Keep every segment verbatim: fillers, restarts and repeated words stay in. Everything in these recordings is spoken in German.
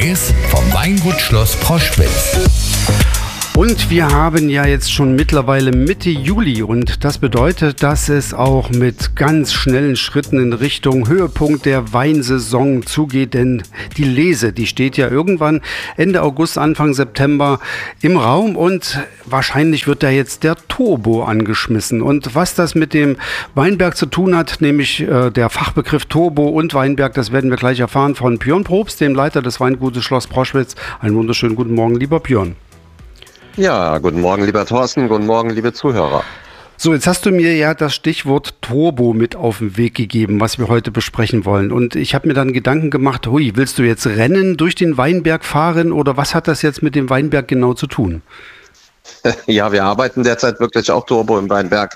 Tages vom Weingut Schloss Proschwitz. Und wir haben ja jetzt schon mittlerweile Mitte Juli und das bedeutet, dass es auch mit ganz schnellen Schritten in Richtung Höhepunkt der Weinsaison zugeht, denn die Lese, die steht ja irgendwann Ende August, Anfang September im Raum und wahrscheinlich wird da jetzt der Turbo angeschmissen. Und was das mit dem Weinberg zu tun hat, nämlich äh, der Fachbegriff Turbo und Weinberg, das werden wir gleich erfahren von Björn Probst, dem Leiter des Weingutes Schloss Proschwitz. Einen wunderschönen guten Morgen, lieber Björn. Ja, guten Morgen, lieber Thorsten, guten Morgen, liebe Zuhörer. So, jetzt hast du mir ja das Stichwort Turbo mit auf den Weg gegeben, was wir heute besprechen wollen. Und ich habe mir dann Gedanken gemacht, hui, willst du jetzt Rennen durch den Weinberg fahren oder was hat das jetzt mit dem Weinberg genau zu tun? Ja, wir arbeiten derzeit wirklich auch Turbo im Weinberg,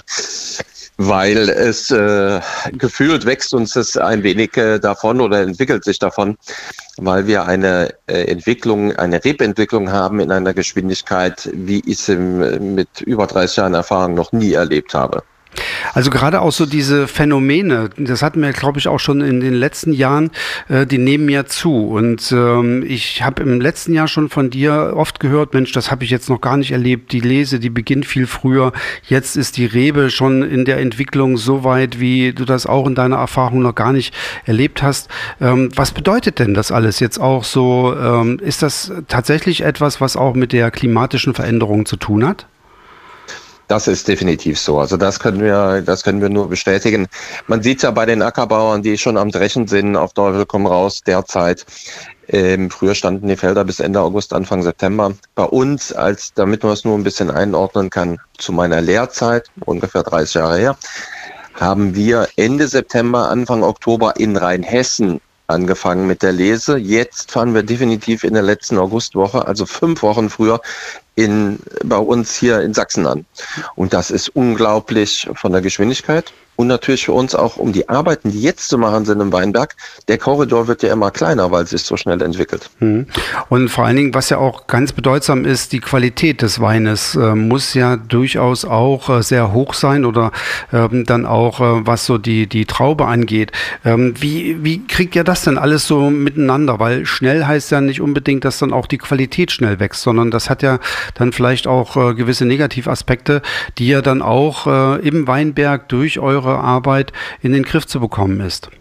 weil es äh, gefühlt wächst uns es ein wenig äh, davon oder entwickelt sich davon, weil wir eine äh, Entwicklung, eine Rebentwicklung haben in einer Geschwindigkeit, wie ich es im, mit über dreißig Jahren Erfahrung noch nie erlebt habe. Also gerade auch so diese Phänomene, das hatten wir, glaube ich, auch schon in den letzten Jahren, äh, die nehmen ja zu. Und ähm, ich habe im letzten Jahr schon von dir oft gehört, Mensch, das habe ich jetzt noch gar nicht erlebt. Die Lese, die beginnt viel früher. Jetzt ist die Rebe schon in der Entwicklung so weit, wie du das auch in deiner Erfahrung noch gar nicht erlebt hast. Ähm, was bedeutet denn das alles jetzt auch so? Ähm, ist das tatsächlich etwas, was auch mit der klimatischen Veränderung zu tun hat? Das ist definitiv so. Also das können wir, das können wir nur bestätigen. Man sieht ja bei den Ackerbauern, die schon am Dreschen sind, auf Teufel komm raus, derzeit. Ähm, früher standen die Felder bis Ende August, Anfang September. Bei uns, als damit man es nur ein bisschen einordnen kann, zu meiner Lehrzeit, ungefähr dreißig Jahre her, haben wir Ende September, Anfang Oktober in Rheinhessen angefangen mit der Lese. Jetzt fahren wir definitiv in der letzten Augustwoche, also fünf Wochen früher, in, bei uns hier in Sachsen an. Und das ist unglaublich von der Geschwindigkeit und natürlich für uns auch um die Arbeiten, die jetzt zu machen sind im Weinberg. Der Korridor wird ja immer kleiner, weil es sich so schnell entwickelt. Und vor allen Dingen, was ja auch ganz bedeutsam ist, die Qualität des Weines äh, muss ja durchaus auch äh, sehr hoch sein oder ähm, dann auch, äh, was so die, die Traube angeht. Ähm, wie, wie kriegt ihr das denn alles so miteinander? Weil schnell heißt ja nicht unbedingt, dass dann auch die Qualität schnell wächst, sondern das hat ja dann vielleicht auch äh, gewisse Negativaspekte, die ja dann auch äh, im Weinberg durch eure Arbeit in den Griff zu bekommen ist.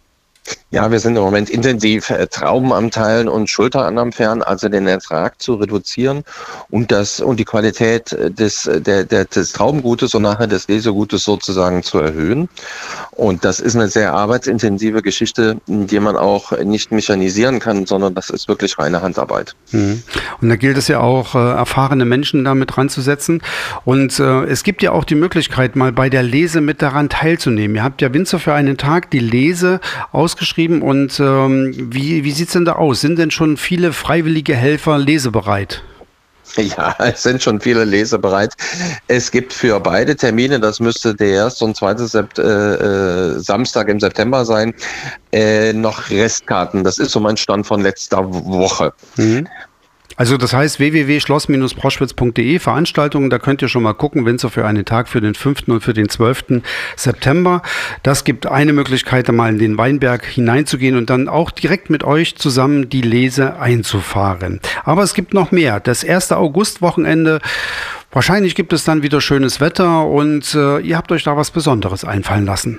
Ja, wir sind im Moment intensiv äh, Trauben am Teilen und Schulter am Fern, also den Ertrag zu reduzieren und das und die Qualität des, der, der, des Traubengutes und nachher des Lesegutes sozusagen zu erhöhen. Und das ist eine sehr arbeitsintensive Geschichte, die man auch nicht mechanisieren kann, sondern das ist wirklich reine Handarbeit. Mhm. Und da gilt es ja auch, äh, erfahrene Menschen damit ranzusetzen. Und äh, es gibt ja auch die Möglichkeit, mal bei der Lese mit daran teilzunehmen. Ihr habt ja Winzer für einen Tag die Lese ausgeschrieben. Und ähm, wie, wie sieht es denn da aus? Sind denn schon viele freiwillige Helfer lesebereit? Ja, es sind schon viele lesebereit. Es gibt für beide Termine, das müsste der erste und zweite Sept, äh, Samstag im September sein, äh, noch Restkarten. Das ist so mein Stand von letzter Woche. Mhm. Also das heißt w w w punkt schloss Bindestrich proschwitz punkt de, Veranstaltungen, da könnt ihr schon mal gucken, Winzer für einen Tag für den fünften und für den zwölften September. Das gibt eine Möglichkeit, mal in den Weinberg hineinzugehen und dann auch direkt mit euch zusammen die Lese einzufahren. Aber es gibt noch mehr. Das erste Augustwochenende, wahrscheinlich gibt es dann wieder schönes Wetter und äh, ihr habt euch da was Besonderes einfallen lassen.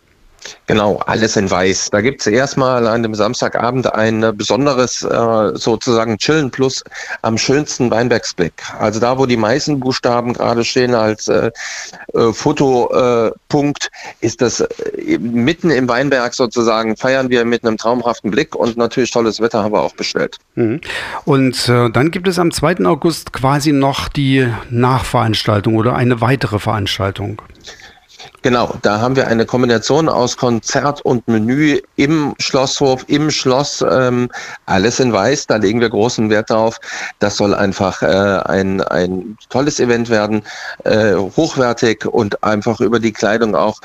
Genau, alles in weiß. Da gibt es erstmal an dem Samstagabend ein besonderes äh, sozusagen Chillen Plus am schönsten Weinbergsblick. Also da, wo die meisten Buchstaben gerade stehen als äh, äh, Fotopunkt, äh, ist das äh, mitten im Weinberg sozusagen, feiern wir mit einem traumhaften Blick und natürlich tolles Wetter haben wir auch bestellt. Mhm. Und äh, dann gibt es am zweiten August quasi noch die Nachveranstaltung oder eine weitere Veranstaltung. Genau, da haben wir eine Kombination aus Konzert und Menü im Schlosshof, im Schloss, ähm, alles in weiß, da legen wir großen Wert drauf. Das soll einfach äh, ein, ein tolles Event werden, äh, hochwertig und einfach über die Kleidung auch.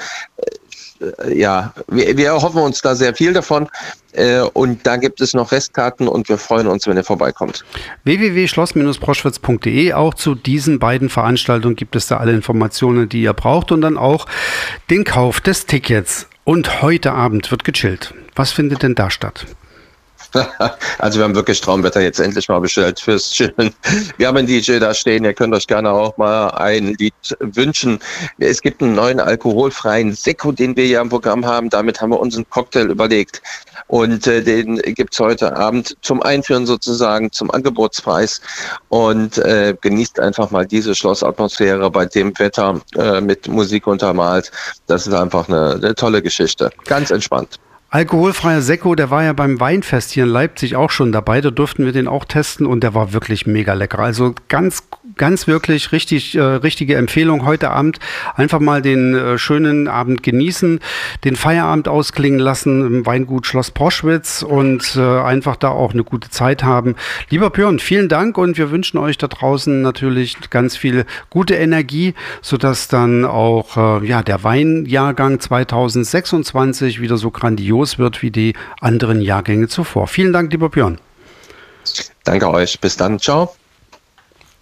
Äh, ja, wir, wir erhoffen uns da sehr viel davon. Und da gibt es noch Restkarten und wir freuen uns, wenn ihr vorbeikommt. w w w punkt schloss Bindestrich proschwitz punkt de. Auch zu diesen beiden Veranstaltungen gibt es da alle Informationen, die ihr braucht und dann auch den Kauf des Tickets. Und heute Abend wird gechillt. Was findet denn da statt? Also wir haben wirklich Traumwetter jetzt endlich mal bestellt fürs Chillen. Wir haben einen D J da stehen, ihr könnt euch gerne auch mal ein Lied wünschen. Es gibt einen neuen alkoholfreien Sekko, den wir hier im Programm haben. Damit haben wir uns einen Cocktail überlegt. Und äh, den gibt's heute Abend zum Einführen sozusagen, zum Angebotspreis. Und äh, genießt einfach mal diese Schlossatmosphäre bei dem Wetter äh, mit Musik untermalt. Das ist einfach eine, eine tolle Geschichte. Ganz entspannt. Alkoholfreier Sekko, der war ja beim Weinfest hier in Leipzig auch schon dabei. Da durften wir den auch testen und der war wirklich mega lecker. Also ganz, ganz wirklich richtig, äh, richtige Empfehlung heute Abend. Einfach mal den äh, schönen Abend genießen, den Feierabend ausklingen lassen im Weingut Schloss Proschwitz und äh, einfach da auch eine gute Zeit haben. Lieber Björn, vielen Dank und wir wünschen euch da draußen natürlich ganz viel gute Energie, sodass dann auch äh, ja, der Weinjahrgang zwanzig sechsundzwanzig wieder so grandios wird wie die anderen Jahrgänge zuvor. Vielen Dank, lieber Björn. Danke euch. Bis dann. Ciao.